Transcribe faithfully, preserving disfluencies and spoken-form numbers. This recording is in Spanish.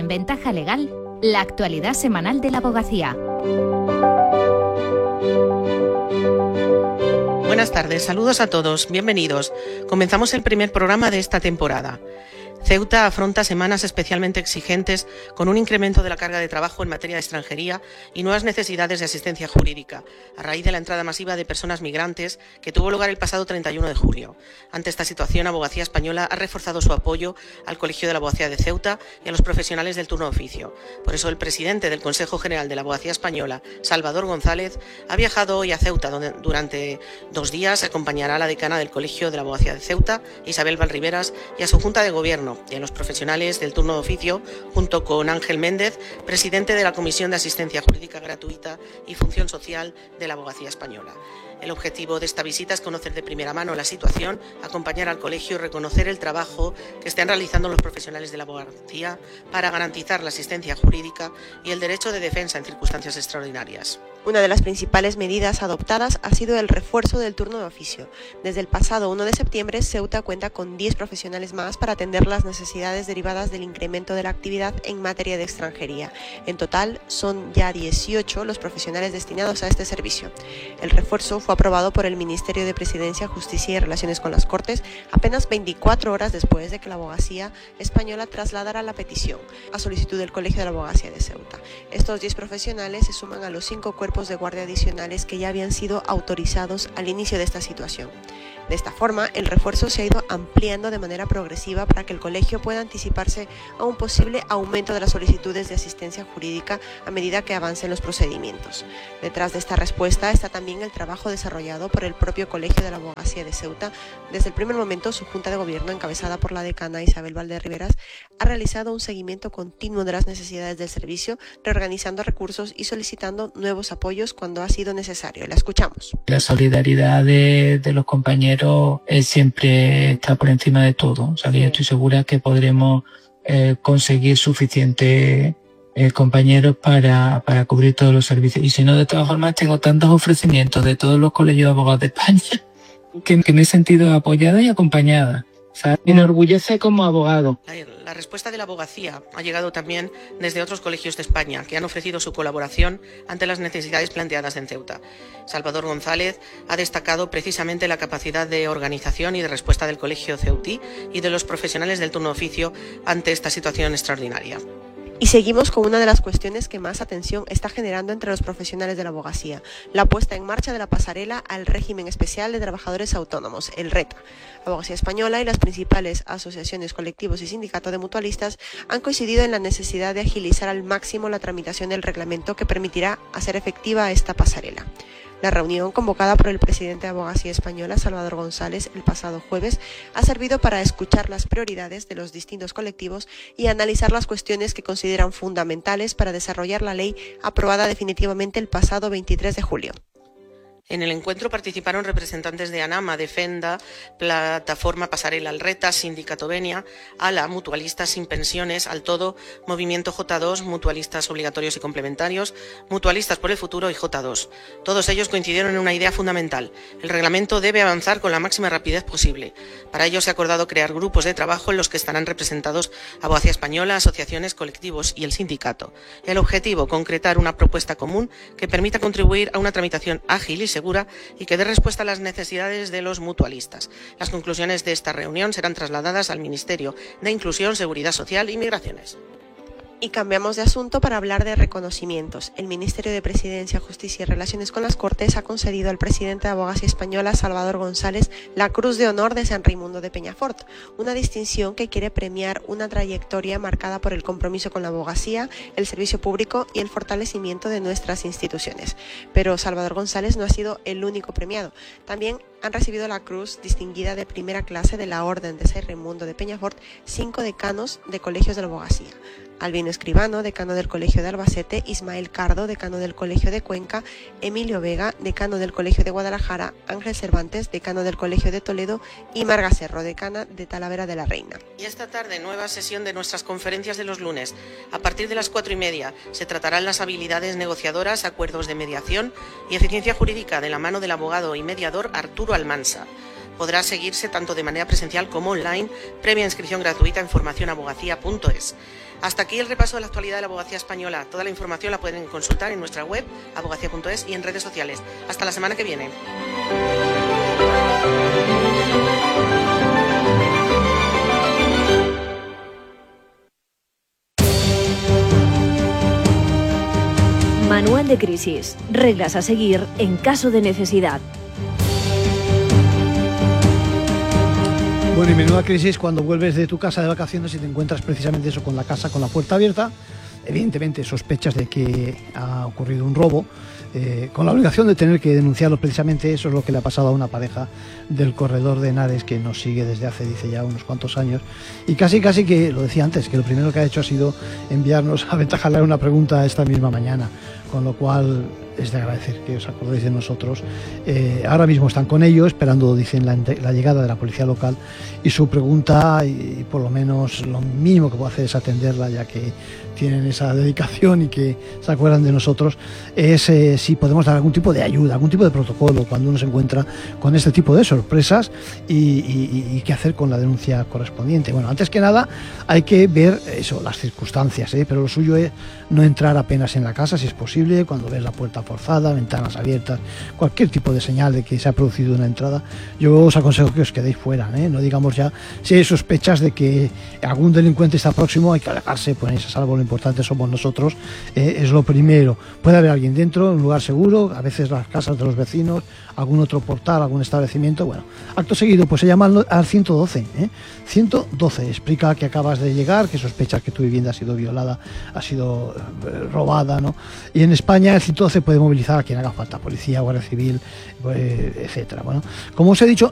en Ventaja Legal, la actualidad semanal de la abogacía. Buenas tardes, saludos a todos, bienvenidos. Comenzamos el primer programa de esta temporada. Ceuta afronta semanas especialmente exigentes con un incremento de la carga de trabajo en materia de extranjería y nuevas necesidades de asistencia jurídica, a raíz de la entrada masiva de personas migrantes que tuvo lugar el pasado treinta y uno de julio. Ante esta situación, Abogacía Española ha reforzado su apoyo al Colegio de la Abogacía de Ceuta y a los profesionales del turno de oficio. Por eso, el presidente del Consejo General de la Abogacía Española, Salvador González, ha viajado hoy a Ceuta, donde durante dos días acompañará a la decana del Colegio de la Abogacía de Ceuta, Isabel Valriveras, y a su Junta de Gobierno, y a los profesionales del turno de oficio, junto con Ángel Méndez, presidente de la Comisión de Asistencia Jurídica Gratuita y Función Social de la Abogacía Española. El objetivo de esta visita es conocer de primera mano la situación, acompañar al colegio y reconocer el trabajo que están realizando los profesionales de la abogacía para garantizar la asistencia jurídica y el derecho de defensa en circunstancias extraordinarias. Una de las principales medidas adoptadas ha sido el refuerzo del turno de oficio. Desde el pasado uno de septiembre, Ceuta cuenta con diez profesionales más para atender las necesidades derivadas del incremento de la actividad en materia de extranjería. En total, son ya dieciocho los profesionales destinados a este servicio. El refuerzo fue aprobado por el Ministerio de Presidencia, Justicia y Relaciones con las Cortes apenas veinticuatro horas después de que la Abogacía Española trasladara la petición a solicitud del Colegio de la Abogacía de Ceuta. Estos diez profesionales se suman a los cinco cuerpos de guardia adicionales que ya habían sido autorizados al inicio de esta situación. De esta forma, el refuerzo se ha ido ampliando de manera progresiva para que el colegio pueda anticiparse a un posible aumento de las solicitudes de asistencia jurídica a medida que avancen los procedimientos. Detrás de esta respuesta está también el trabajo desarrollado por el propio Colegio de la Abogacía de Ceuta. Desde el primer momento, su Junta de Gobierno, encabezada por la decana Isabel Valriveras, ha realizado un seguimiento continuo de las necesidades del servicio, reorganizando recursos y solicitando nuevos apoyos cuando ha sido necesario. La escuchamos. La solidaridad de, de los compañeros eh, siempre está por encima de todo. O sea, que yo estoy segura que podremos eh, conseguir suficientes eh, compañeros para, para cubrir todos los servicios. Y si no, de todas formas, tengo tantos ofrecimientos de todos los colegios de abogados de España que, que me he sentido apoyada y acompañada. O sea, me enorgullece como abogado. La, la respuesta de la abogacía ha llegado también desde otros colegios de España que han ofrecido su colaboración ante las necesidades planteadas en Ceuta. Salvador González ha destacado precisamente la capacidad de organización y de respuesta del colegio ceutí y de los profesionales del turno de oficio ante esta situación extraordinaria. Y seguimos con una de las cuestiones que más atención está generando entre los profesionales de la abogacía, la puesta en marcha de la pasarela al régimen especial de trabajadores autónomos, el R E T A. La Abogacía Española y las principales asociaciones, colectivos y sindicatos de mutualistas han coincidido en la necesidad de agilizar al máximo la tramitación del reglamento que permitirá hacer efectiva esta pasarela. La reunión, convocada por el presidente de Abogacía Española, Salvador González, el pasado jueves, ha servido para escuchar las prioridades de los distintos colectivos y analizar las cuestiones que consideran fundamentales para desarrollar la ley aprobada definitivamente el pasado veintitrés de julio. En el encuentro participaron representantes de ANAMA, Defenda, Plataforma Pasarela al R E T A, Sindicato Venia, ALA, Mutualistas sin Pensiones, Al Todo, Movimiento J dos, Mutualistas Obligatorios y Complementarios, Mutualistas por el Futuro y J dos. Todos ellos coincidieron en una idea fundamental. El reglamento debe avanzar con la máxima rapidez posible. Para ello se ha acordado crear grupos de trabajo en los que estarán representados Abogacía Española, asociaciones, colectivos y el sindicato. El objetivo, concretar una propuesta común que permita contribuir a una tramitación ágil y segura y que dé respuesta a las necesidades de los mutualistas. Las conclusiones de esta reunión serán trasladadas al Ministerio de Inclusión, Seguridad Social y Migraciones. Y cambiamos de asunto para hablar de reconocimientos. El Ministerio de Presidencia, Justicia y Relaciones con las Cortes ha concedido al presidente de Abogacía Española, Salvador González, la Cruz de Honor de San Raimundo de Peñafort, una distinción que quiere premiar una trayectoria marcada por el compromiso con la abogacía, el servicio público y el fortalecimiento de nuestras instituciones. Pero Salvador González no ha sido el único premiado. También han recibido la cruz distinguida de primera clase de la Orden de San Raimundo de Peñafort cinco decanos de colegios de la abogacía: Albino Escribano, decano del Colegio de Albacete; Ismael Cardo, decano del Colegio de Cuenca; Emilio Vega, decano del Colegio de Guadalajara; Ángel Cervantes, decano del Colegio de Toledo; y Marga Cerro, decana de Talavera de la Reina. Y esta tarde, nueva sesión de nuestras conferencias de los lunes. A partir de las cuatro y media se tratarán las habilidades negociadoras, acuerdos de mediación y eficiencia jurídica de la mano del abogado y mediador Arturo Almansa. podrá seguirse tanto de manera presencial como online, previa inscripción gratuita en formación abogacía punto es. Hasta aquí el repaso de la actualidad de la abogacía española. Toda la información la pueden consultar en nuestra web abogacía punto es y en redes sociales. Hasta la semana que viene. Manual de crisis. Reglas a seguir en caso de necesidad. Bueno, y menuda crisis cuando vuelves de tu casa de vacaciones y te encuentras precisamente eso, con la casa con la puerta abierta. Evidentemente sospechas de que ha ocurrido un robo, eh, con la obligación de tener que denunciarlo. Precisamente eso es lo que le ha pasado a una pareja del corredor de Henares que nos sigue desde hace, dice ya, unos cuantos años, y casi casi que, lo decía antes, que lo primero que ha hecho ha sido enviarnos a Ventajalar una pregunta esta misma mañana, con lo cual es de agradecer que os acordéis de nosotros. Eh, ahora mismo están con ellos, esperando, dicen, la, la llegada de la policía local, y su pregunta, y, y por lo menos lo mínimo que puedo hacer es atenderla, ya que tienen esa dedicación y que se acuerdan de nosotros, es eh, si podemos dar algún tipo de ayuda, algún tipo de protocolo cuando uno se encuentra con este tipo de sorpresas y, y, y qué hacer con la denuncia correspondiente. Bueno, antes que nada hay que ver eso, las circunstancias, ¿eh? Pero lo suyo es no entrar apenas en la casa, si es posible, cuando ves la puerta forzada, ventanas abiertas, cualquier tipo de señal de que se ha producido una entrada, yo os aconsejo que os quedéis fuera, ¿eh? No digamos ya, si hay sospechas de que algún delincuente está próximo, hay que alejarse, ponerse a salvo. Lo importante somos nosotros, eh, es lo primero. Puede haber alguien dentro, un lugar seguro, a veces las casas de los vecinos, algún otro portal, algún establecimiento. Bueno, acto seguido pues se llama al ciento doce, ¿eh? ciento doce, explica que acabas de llegar, que sospechas que tu vivienda ha sido violada, ha sido eh, robada, ¿no? Y en España el ciento doce puede movilizar a quien haga falta, policía, guardia civil, eh, etcétera. Bueno, como os he dicho,